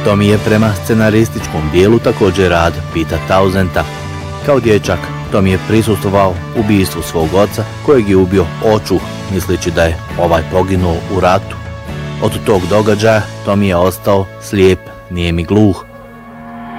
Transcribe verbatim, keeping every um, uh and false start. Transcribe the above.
Tommy je prema scenarističkom dijelu također rad Pita Tausenta. Kao dječak, Tommy je prisustvovao ubistvu svog oca, kojeg je ubio očuh, misleći da je ovaj poginuo u ratu. Od tog događaja Tommy je ostao slijep, nijem i gluh.